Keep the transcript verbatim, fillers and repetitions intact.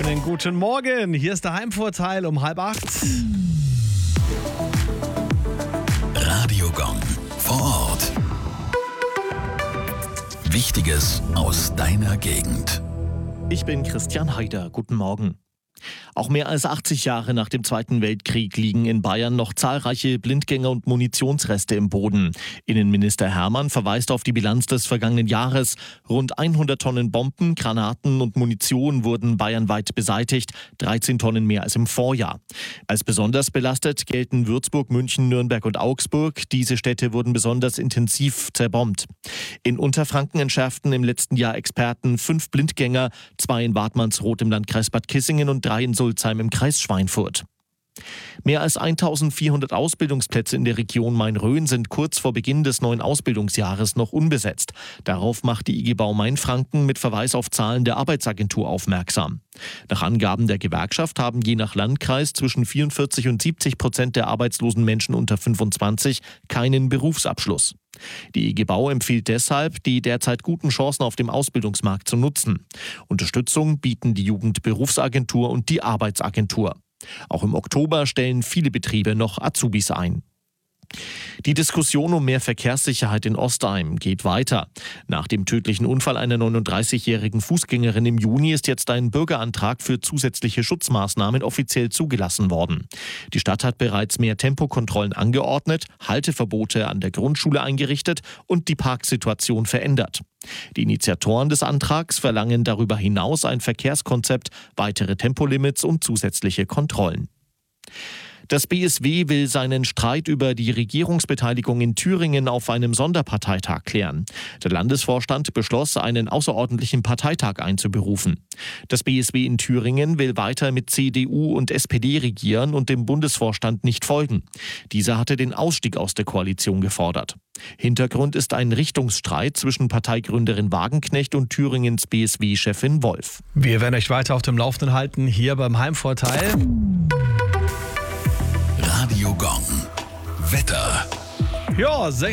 Schönen guten Morgen. Hier ist der Heimvorteil um halb acht. Radiogong vor Ort. Wichtiges aus deiner Gegend. Ich bin Christian Haider. Guten Morgen. Auch mehr als achtzig Jahre nach dem Zweiten Weltkrieg liegen in Bayern noch zahlreiche Blindgänger und Munitionsreste im Boden. Innenminister Hermann verweist auf die Bilanz des vergangenen Jahres. Rund hundert Tonnen Bomben, Granaten und Munition wurden bayernweit beseitigt, dreizehn Tonnen mehr als im Vorjahr. Als besonders belastet gelten Würzburg, München, Nürnberg und Augsburg. Diese Städte wurden besonders intensiv zerbombt. In Unterfranken entschärften im letzten Jahr Experten fünf Blindgänger, zwei in Waidmannsroth im Landkreis Bad Kissingen und drei in Sulzheim im Kreis Schweinfurt. Mehr als eintausendvierhundert Ausbildungsplätze in der Region Main-Rhön sind kurz vor Beginn des neuen Ausbildungsjahres noch unbesetzt. Darauf macht die I G Bau Mainfranken mit Verweis auf Zahlen der Arbeitsagentur aufmerksam. Nach Angaben der Gewerkschaft haben je nach Landkreis zwischen vierundvierzig und siebzig Prozent der arbeitslosen Menschen unter fünfundzwanzig keinen Berufsabschluss. Die I G Bau empfiehlt deshalb, die derzeit guten Chancen auf dem Ausbildungsmarkt zu nutzen. Unterstützung bieten die Jugendberufsagentur und die Arbeitsagentur. Auch im Oktober stellen viele Betriebe noch Azubis ein. Die Diskussion um mehr Verkehrssicherheit in Ostheim geht weiter. Nach dem tödlichen Unfall einer neununddreißigjährigen Fußgängerin im Juni ist jetzt ein Bürgerantrag für zusätzliche Schutzmaßnahmen offiziell zugelassen worden. Die Stadt hat bereits mehr Tempokontrollen angeordnet, Halteverbote an der Grundschule eingerichtet und die Parksituation verändert. Die Initiatoren des Antrags verlangen darüber hinaus ein Verkehrskonzept, weitere Tempolimits und zusätzliche Kontrollen. Das B S W will seinen Streit über die Regierungsbeteiligung in Thüringen auf einem Sonderparteitag klären. Der Landesvorstand beschloss, einen außerordentlichen Parteitag einzuberufen. Das B S W in Thüringen will weiter mit C D U und S P D regieren und dem Bundesvorstand nicht folgen. Dieser hatte den Ausstieg aus der Koalition gefordert. Hintergrund ist ein Richtungsstreit zwischen Parteigründerin Wagenknecht und Thüringens B S W-Chefin Wolf. Wir werden euch weiter auf dem Laufenden halten, hier beim Heimvorteil. Radiogong. Wetter. Ja,